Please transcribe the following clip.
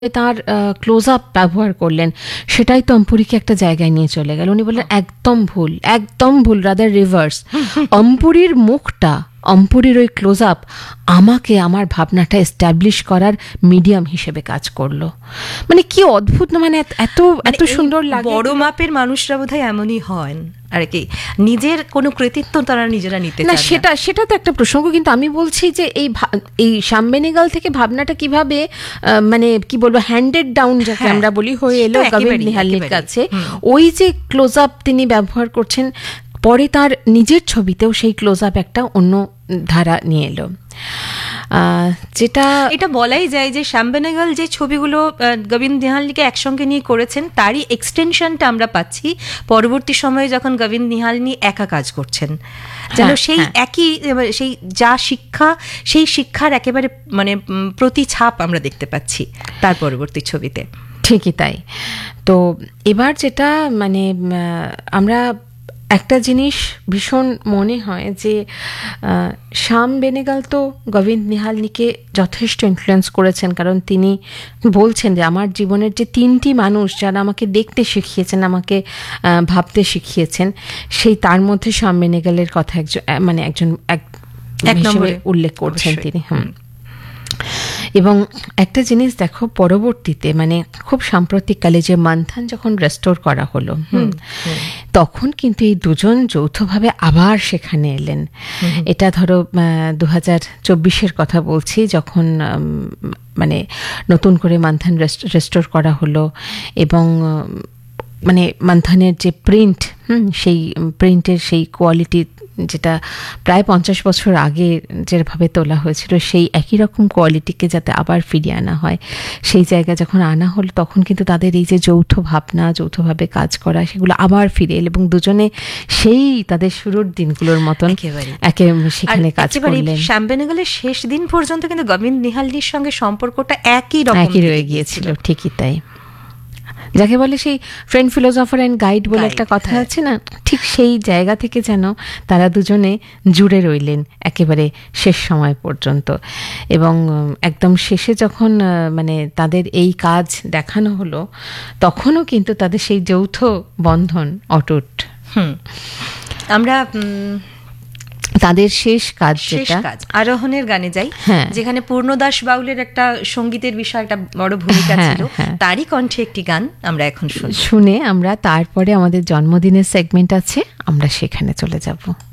তার close up ব্যবহার করলেন, সেটাই তো অম্পুরীকে একটা জায়গায় নিয়ে চলে গেল। উনি বললেন একদম ভুল, একদম ভুল, রাদার রিভার্স। অম্পুরীর মুখটা, অম্পুরীর ওই ক্লোজ আপ আমাকে আমার ভাবনাটা এস্টাবলিশ করার মিডিয়াম হিসেবে কাজ করলো। মানে কি অদ্ভুত না, মানে এত এত সুন্দর লাগে। বড় মাপের মানুষরা বোধহয় এমনই হয় আর কি, নিজের কোনো কৃতিত্ব তারা নিজেরা নিতে চায় না। সেটা তো একটা প্রসঙ্গ, কিন্তু আমি বলছি যে এই শ্যাম বেনেগল থেকে ভাবনাটা কিভাবে মানে কি বলবো হ্যান্ডেড ডাউন যাকে আমরা বলি হয়ে এলো গোবিন্দ নিহালনির কাছে। ওই যে ক্লোজ আপ তিনি ব্যবহার করছেন, পরে তার নিজের ছবিতেও সেই ক্লোজ আপ একটা অন্য ধারা নিয়ে এলো। যেটা এটা বলাই যায় যে শ্যাম বেনেগল যে ছবিগুলো গোবিন্দ নিহালনিকে একসঙ্গে নিয়ে করেছেন, তারই এক্সটেনশনটা আমরা পাচ্ছি পরবর্তী সময়ে যখন গোবিন্দ নিহালনি একা কাজ করছেন। যেন সেই একই, সেই যা শিক্ষা, সেই শিক্ষার একেবারে মানে প্রতিছাপ আমরা দেখতে পাচ্ছি তার পরবর্তী ছবিতে। ঠিকই তাই। তো এবার যেটা মানে আমরা একটা জিনিস ভীষণ মনে হয় যে শ্যাম বেনেগল তো গোবিন্দ নিহালনিকে যথেষ্ট ইনফ্লুয়েন্স করেছেন, কারণ তিনি বলছেন যে আমার জীবনের যে তিনটি মানুষ যারা আমাকে দেখতে শিখিয়েছেন, আমাকে ভাবতে শিখিয়েছেন, সেই তার মধ্যে শ্যাম বেনেগলের কথা একজন হিসেবে উল্লেখ করছেন তিনি। এবং একটা জিনিস দেখো, পরবর্তীতে মানে খুব সাম্প্রতিককালে যে মন্থন যখন রেস্টোর করা হলো, তখন কিন্তু এই দুজন যৌথভাবে আবার সেখানে এলেন। এটা ধরো 2024 কথা বলছি, যখন মানে নতুন করে মন্থন রেস্টোর করা হলো, এবং মানে মন্থনের যে প্রিন্ট, সেই প্রিন্টের সেই কোয়ালিটি যেটা প্রায় 50 বছর আগে যেভাবে তোলা হয়েছিল, সেই একই রকম কোয়ালিটিকে যাতে আবার ফিরিয়ে আনা হয়, সেই জায়গা যখন আনা হলো, তখন কিন্তু তাদের এই যে যৌথ ভাবনা, যৌথভাবে কাজ করা, সেগুলো আবার ফিরে এলো, এবং দুজনে সেই তাদের শুরুর দিনগুলোর মতন সেখানে কাজ করলেন। শ্যাম বেনেগলের শেষ দিন পর্যন্ত কিন্তু গোবিন্দ নিহালনির সঙ্গে সম্পর্কটা একই রয়ে গিয়েছিল। ঠিকই তাই, যাকে বলে সেই ফ্রেন্ড ফিলোসফার অ্যান্ড গাইড বলে একটা কথা আছে না, ঠিক সেই জায়গা থেকে যেন তারা দুজনে জুড়ে রইলেন একেবারে শেষ সময় পর্যন্ত। এবং একদম শেষে যখন মানে তাদের এই কাজ দেখানো হলো, তখনও কিন্তু তাদের সেই যৌথ বন্ধন অটুট। আমরা তাদের শেষ কাজ আরোহণের গানে যাই, যেখানে পূর্ণদাস বাউলের একটা সঙ্গীতের বিষয় একটা বড় ভূমিকা ছিল, তারই কণ্ঠে একটি গান আমরা এখন শুনে আমরা তারপরে আমাদের জন্মদিনের সেগমেন্ট আছে, আমরা সেখানে চলে যাব।